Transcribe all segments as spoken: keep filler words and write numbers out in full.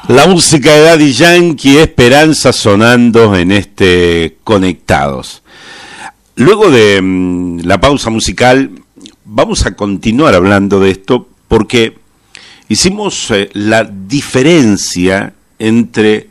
La música de Daddy Yankee, Esperanza, sonando en este Conectados. Luego de mm, la pausa musical, vamos a continuar hablando de esto porque hicimos eh, la diferencia entre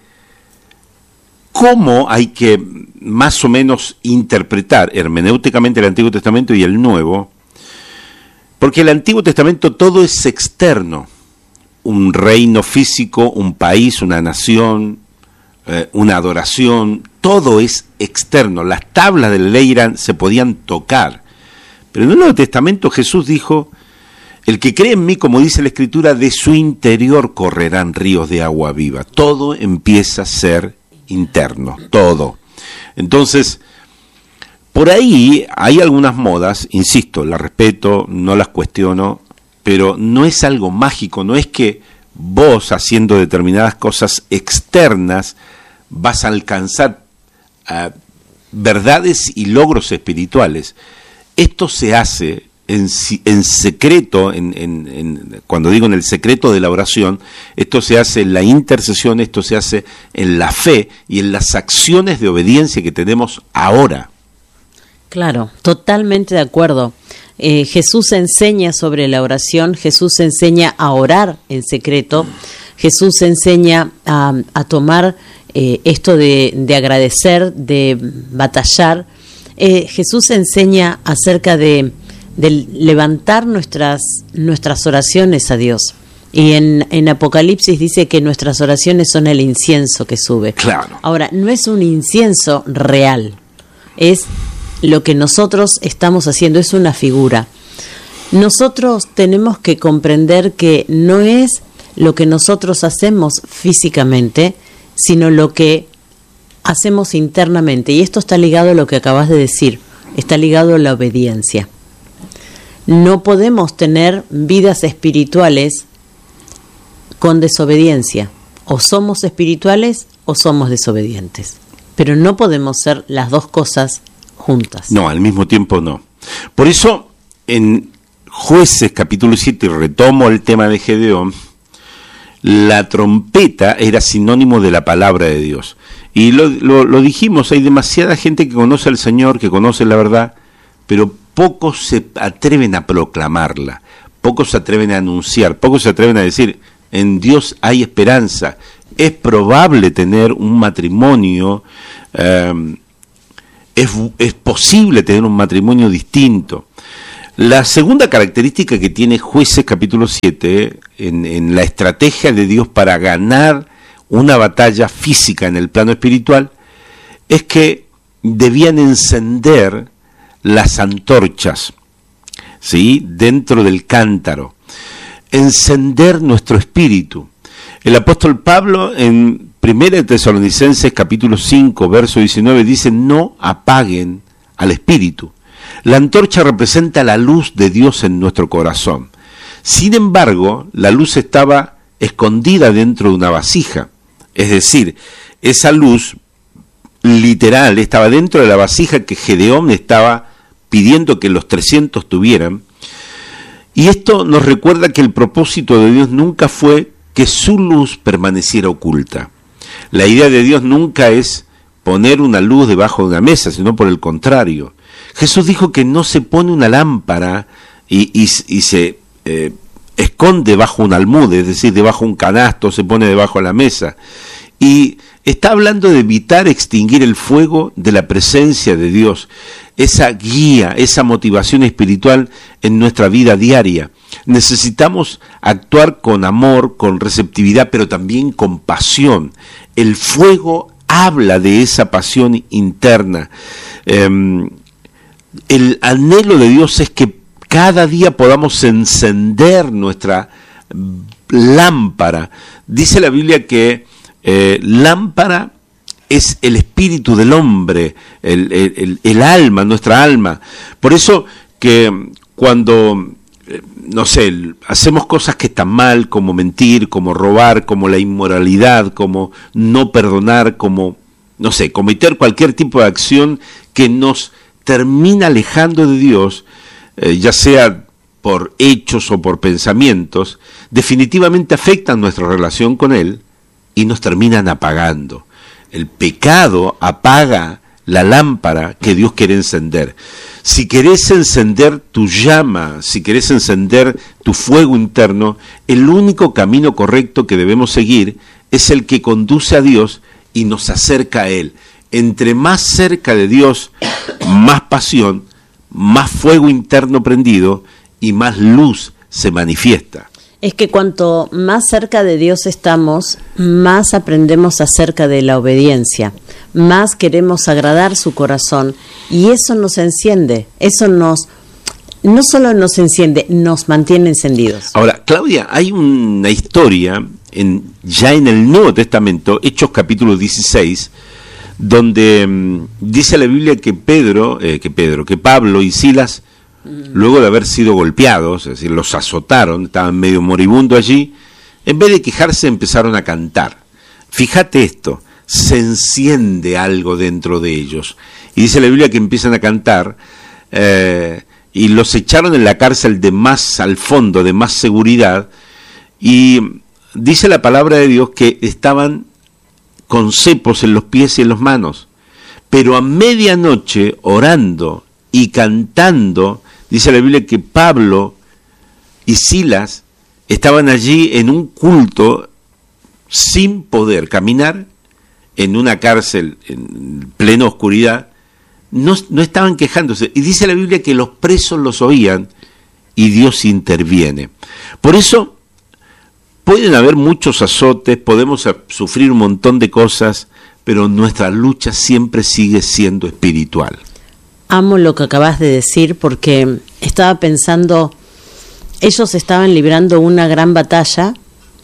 cómo hay que más o menos interpretar hermenéuticamente el Antiguo Testamento y el Nuevo, porque el Antiguo Testamento todo es externo. Un reino físico, un país, una nación, eh, una adoración, todo es externo. Las tablas de la ley eran, se podían tocar. Pero en el Nuevo Testamento Jesús dijo, el que cree en mí, como dice la Escritura, de su interior correrán ríos de agua viva. Todo empieza a ser interno, todo. Entonces, por ahí hay algunas modas, insisto, las respeto, no las cuestiono, pero no es algo mágico, no es que vos haciendo determinadas cosas externas vas a alcanzar uh, verdades y logros espirituales. Esto se hace en, en secreto, en, en, en, cuando digo en el secreto de la oración, esto se hace en la intercesión, esto se hace en la fe y en las acciones de obediencia que tenemos ahora. Claro, totalmente de acuerdo. Eh, Jesús enseña sobre la oración, Jesús enseña a orar en secreto, Jesús enseña a, a tomar eh, esto de, de agradecer, de batallar. Eh, Jesús enseña acerca de, de levantar nuestras, nuestras oraciones a Dios. Y en, en Apocalipsis dice que nuestras oraciones son el incienso que sube. Claro. Ahora, no es un incienso real, es lo que nosotros estamos haciendo, es una figura. Nosotros tenemos que comprender que no es lo que nosotros hacemos físicamente, sino lo que hacemos internamente. Y esto está ligado a lo que acabas de decir, está ligado a la obediencia. No podemos tener vidas espirituales con desobediencia. O somos espirituales o somos desobedientes. Pero no podemos ser las dos cosas juntas. No, al mismo tiempo no. Por eso, en Jueces capítulo siete, retomo el tema de Gedeón, la trompeta era sinónimo de la palabra de Dios. Y lo, lo, lo dijimos, hay demasiada gente que conoce al Señor, que conoce la verdad, pero pocos se atreven a proclamarla, pocos se atreven a anunciar, pocos se atreven a decir, en Dios hay esperanza. Es probable tener un matrimonio, eh, es, es posible tener un matrimonio distinto. La segunda característica que tiene Jueces capítulo siete, en, en la estrategia de Dios para ganar una batalla física en el plano espiritual, es que debían encender las antorchas, ¿sí?, dentro del cántaro, encender nuestro espíritu. El apóstol Pablo en Primera de Tesalonicenses capítulo cinco, verso diecinueve dice, no apaguen al espíritu. La antorcha representa la luz de Dios en nuestro corazón. Sin embargo, la luz estaba escondida dentro de una vasija. Es decir, esa luz literal estaba dentro de la vasija que Gedeón estaba pidiendo que los trescientos tuvieran. Y esto nos recuerda que el propósito de Dios nunca fue que su luz permaneciera oculta. La idea de Dios nunca es poner una luz debajo de una mesa, sino por el contrario. Jesús dijo que no se pone una lámpara y, y, y se eh, esconde bajo un almude, es decir, debajo de un canasto, se pone debajo de la mesa. Y está hablando de evitar extinguir el fuego de la presencia de Dios, esa guía, esa motivación espiritual en nuestra vida diaria. Necesitamos actuar con amor, con receptividad, pero también con pasión. El fuego habla de esa pasión interna. Eh, el anhelo de Dios es que cada día podamos encender nuestra lámpara. Dice la Biblia que eh, lámpara es el espíritu del hombre, el, el, el alma, nuestra alma. Por eso que cuando, no sé, hacemos cosas que están mal, como mentir, como robar, como la inmoralidad, como no perdonar, como, no sé, cometer cualquier tipo de acción que nos termina alejando de Dios, eh, ya sea por hechos o por pensamientos, definitivamente afectan nuestra relación con Él y nos terminan apagando. El pecado apaga la lámpara que Dios quiere encender. Si querés encender tu llama, si querés encender tu fuego interno, el único camino correcto que debemos seguir es el que conduce a Dios y nos acerca a Él. Entre más cerca de Dios, más pasión, más fuego interno prendido y más luz se manifiesta. Es que cuanto más cerca de Dios estamos, más aprendemos acerca de la obediencia, más queremos agradar su corazón, y eso nos enciende, eso nos, no solo nos enciende, nos mantiene encendidos. Ahora, Claudia, hay una historia en, ya en el Nuevo Testamento, Hechos capítulo dieciséis, donde um, dice la Biblia que Pedro, eh, que Pedro, que Pablo y Silas, luego de haber sido golpeados, es decir, los azotaron, estaban medio moribundos allí, en vez de quejarse empezaron a cantar. Fíjate esto, se enciende algo dentro de ellos. Y dice la Biblia que empiezan a cantar, eh, y los echaron en la cárcel de más al fondo, de más seguridad, y dice la palabra de Dios que estaban con cepos en los pies y en las manos, pero a medianoche orando y cantando, dice la Biblia que Pablo y Silas estaban allí en un culto sin poder caminar, en una cárcel en plena oscuridad, no, no estaban quejándose. Y dice la Biblia que los presos los oían y Dios interviene. Por eso pueden haber muchos azotes, podemos sufrir un montón de cosas, pero nuestra lucha siempre sigue siendo espiritual. Amo lo que acabas de decir, porque estaba pensando, ellos estaban librando una gran batalla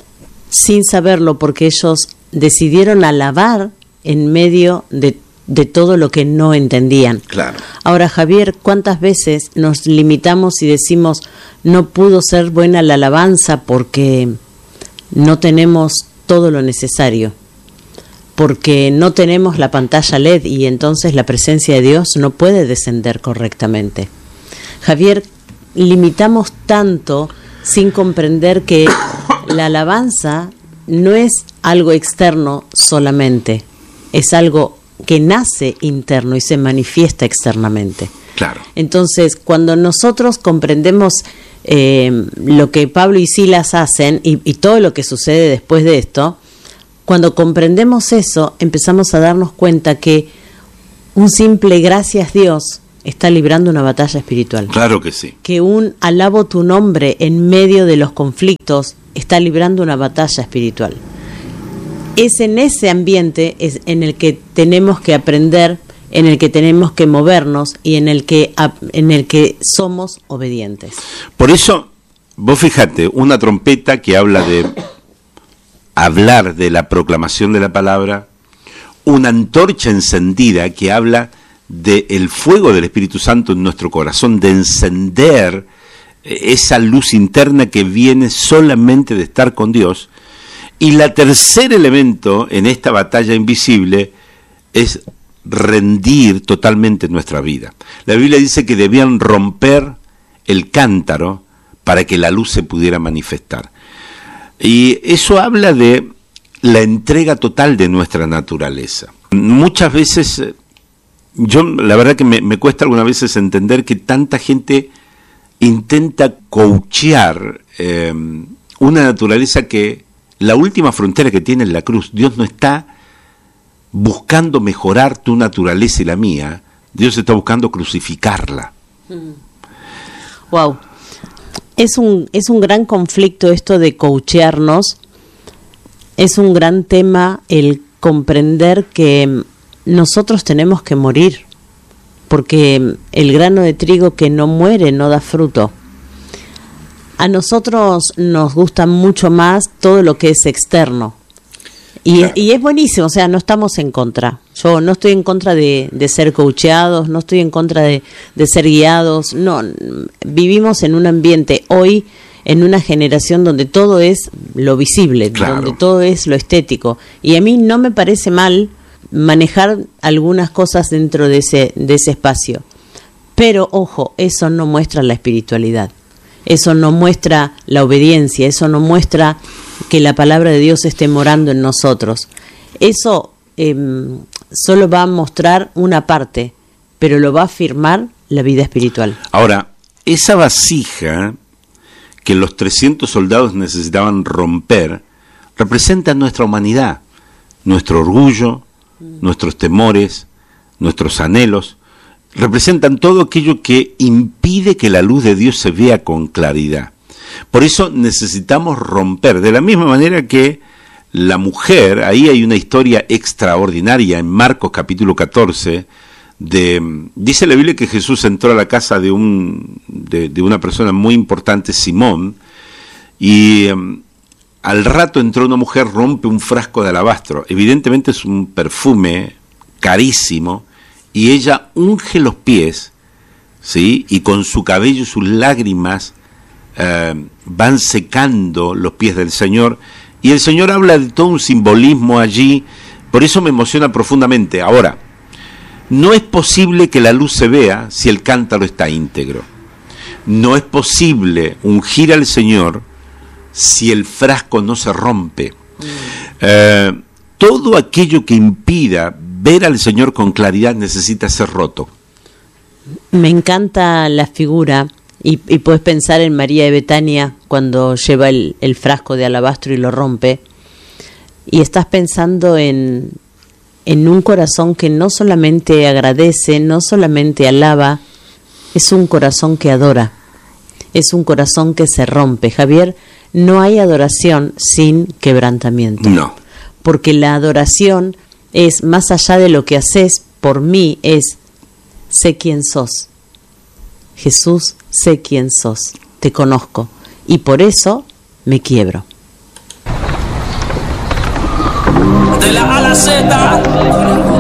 sin saberlo, porque ellos decidieron alabar en medio de, de todo lo que no entendían. Claro. Ahora, Javier, ¿cuántas veces nos limitamos y decimos, no pudo ser buena la alabanza porque no tenemos todo lo necesario? Porque no tenemos la pantalla L E D y entonces la presencia de Dios no puede descender correctamente. Javier, limitamos tanto sin comprender que la alabanza no es algo externo solamente, es algo que nace interno y se manifiesta externamente. Claro. Entonces, cuando nosotros comprendemos eh, lo que Pablo y Silas hacen y, y todo lo que sucede después de esto, cuando comprendemos eso, empezamos a darnos cuenta que un simple gracias Dios está librando una batalla espiritual. Claro que sí. Que un alabo tu nombre en medio de los conflictos está librando una batalla espiritual. Es en ese ambiente es en el que tenemos que aprender, en el que tenemos que movernos y en el que, en el que somos obedientes. Por eso, vos fíjate, una trompeta que habla de hablar de la proclamación de la palabra, una antorcha encendida que habla del fuego del Espíritu Santo en nuestro corazón, de encender esa luz interna que viene solamente de estar con Dios. Y la tercer elemento en esta batalla invisible es rendir totalmente nuestra vida. La Biblia dice que debían romper el cántaro para que la luz se pudiera manifestar. Y eso habla de la entrega total de nuestra naturaleza. Muchas veces, yo la verdad que me, me cuesta algunas veces entender que tanta gente intenta coachear eh, una naturaleza que la última frontera que tiene es la cruz. Dios no está buscando mejorar tu naturaleza y la mía, Dios está buscando crucificarla. Wow. Es un, es un gran conflicto esto de coachearnos, es un gran tema el comprender que nosotros tenemos que morir, porque el grano de trigo que no muere no da fruto. A nosotros nos gusta mucho más todo lo que es externo, y, claro. y es buenísimo, o sea, no estamos en contra. Yo no estoy en contra de, de ser coacheados, no estoy en contra de, de ser guiados. No, vivimos en un ambiente hoy, en una generación donde todo es lo visible, claro. donde todo es lo estético. Y a mí no me parece mal manejar algunas cosas dentro de ese, de ese espacio. Pero, ojo, eso no muestra la espiritualidad. eso no muestra la obediencia, eso no muestra que la palabra de Dios esté morando en nosotros. Eso eh, solo va a mostrar una parte, pero lo va a afirmar la vida espiritual. Ahora, esa vasija que los trescientos soldados necesitaban romper representa nuestra humanidad, nuestro orgullo, nuestros temores, nuestros anhelos, representan todo aquello que impide que la luz de Dios se vea con claridad. Por eso necesitamos romper, de la misma manera que la mujer, ahí hay una historia extraordinaria en Marcos capítulo catorce, de, dice la Biblia que Jesús entró a la casa de, un, de, de una persona muy importante, Simón, y um, al rato entró una mujer, rompe un frasco de alabastro, evidentemente es un perfume carísimo, y ella unge los pies, ¿sí? Y con su cabello y sus lágrimas eh, van secando los pies del Señor, y el Señor habla de todo un simbolismo allí, por eso me emociona profundamente. Ahora, no es posible que la luz se vea si el cántaro está íntegro. No es posible ungir al Señor si el frasco no se rompe. Mm. Eh, todo aquello que impida ver al Señor con claridad necesita ser roto. Me encanta la figura, y, y puedes pensar en María de Betania cuando lleva el, el frasco de alabastro y lo rompe, y estás pensando en, en un corazón que no solamente agradece, no solamente alaba, es un corazón que adora, es un corazón que se rompe. Javier, no hay adoración sin quebrantamiento. No. Porque la adoración es más allá de lo que haces por mí, es sé quién sos. Jesús, sé quién sos, te conozco y por eso me quiebro. De la A a la Z.